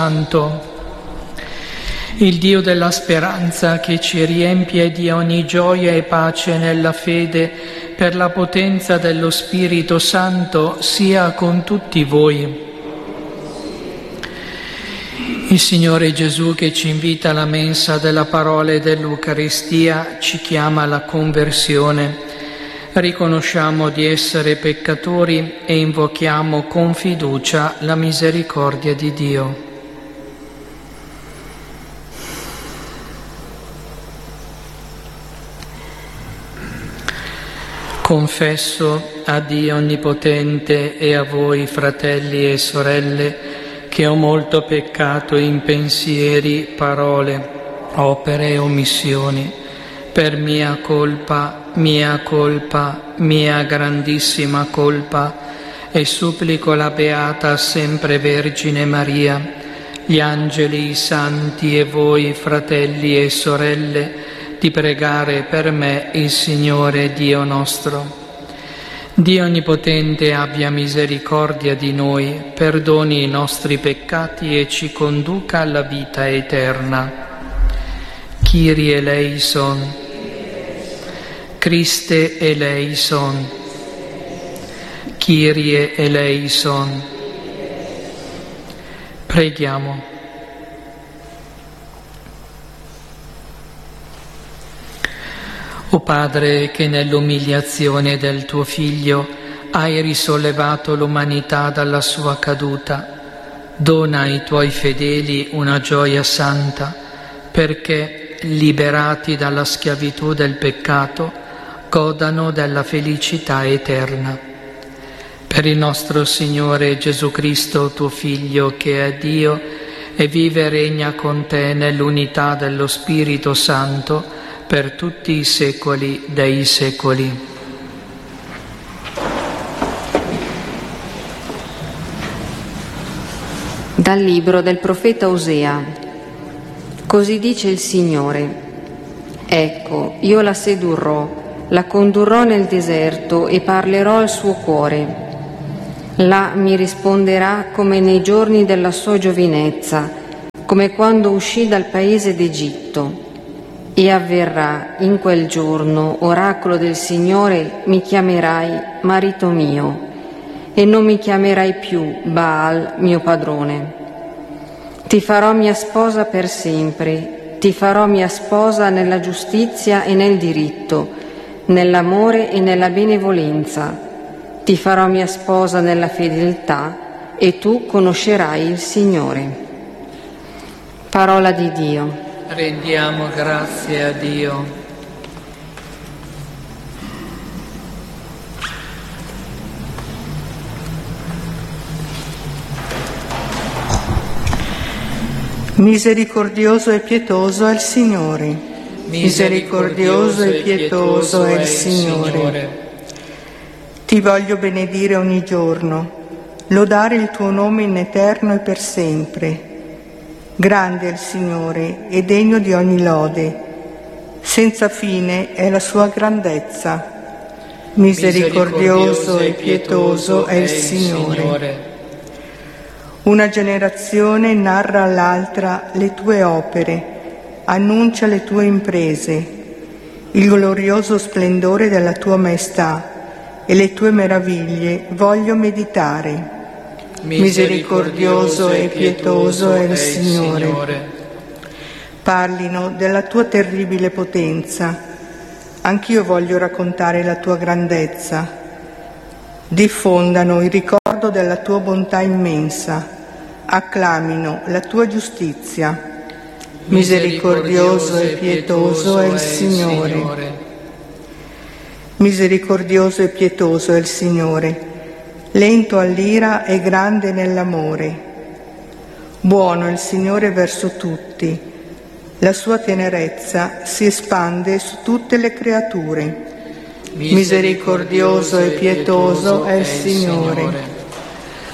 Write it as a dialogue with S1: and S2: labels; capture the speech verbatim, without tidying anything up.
S1: Santo. Il Dio della speranza, che ci riempie di ogni gioia e pace nella fede per la potenza dello Spirito Santo, sia con tutti voi. Il Signore Gesù, che ci invita alla mensa della parola e dell'Eucaristia, ci chiama alla conversione. Riconosciamo di essere peccatori e invochiamo con fiducia la misericordia di Dio. Confesso a Dio Onnipotente e a voi, fratelli e sorelle, che ho molto peccato in pensieri, parole, opere e omissioni, per mia colpa, mia colpa, mia grandissima colpa, e supplico la Beata Sempre Vergine Maria, gli angeli, i santi e voi, fratelli e sorelle, di pregare per me il Signore Dio nostro. Dio Onnipotente abbia misericordia di noi, perdoni i nostri peccati e ci conduca alla vita eterna. Kyrie eleison, Christe eleison, Kyrie eleison. Preghiamo. O Padre, che nell'umiliazione del tuo Figlio hai risollevato l'umanità dalla sua caduta, dona ai tuoi fedeli una gioia santa, perché, liberati dalla schiavitù del peccato, godano della felicità eterna. Per il nostro Signore Gesù Cristo, tuo Figlio, che è Dio e vive e regna con te nell'unità dello Spirito Santo, per tutti i secoli dei secoli.
S2: Dal libro del profeta Osea. Così dice il Signore: Ecco, io la sedurrò, la condurrò nel deserto e parlerò al suo cuore. Là mi risponderà come nei giorni della sua giovinezza, come quando uscì dal paese d'Egitto. E avverrà in quel giorno, oracolo del Signore, mi chiamerai marito mio, e non mi chiamerai più Baal, mio padrone. Ti farò mia sposa per sempre, ti farò mia sposa nella giustizia e nel diritto, nell'amore e nella benevolenza. Ti farò mia sposa nella fedeltà, e tu conoscerai il Signore. Parola di Dio.
S1: Rendiamo grazie a Dio.
S3: Misericordioso e pietoso è il Signore. Misericordioso e pietoso è il Signore. Ti voglio benedire ogni giorno, lodare il tuo nome in eterno e per sempre. Grande è il Signore e degno di ogni lode, senza fine è la sua grandezza. Misericordioso e pietoso è il Signore. Una generazione narra all'altra le tue opere, annuncia le tue imprese, il glorioso splendore della tua maestà e le tue meraviglie voglio meditare. Misericordioso e pietoso è il Signore. Parlino della tua terribile potenza, anch'io voglio raccontare la tua grandezza. Diffondano il ricordo della tua bontà immensa, acclamino la tua giustizia. Misericordioso e pietoso è il Signore. Misericordioso e pietoso è il Signore. Lento all'ira e grande nell'amore. Buono è il Signore verso tutti, la sua tenerezza si espande su tutte le creature. Misericordioso e pietoso è il Signore.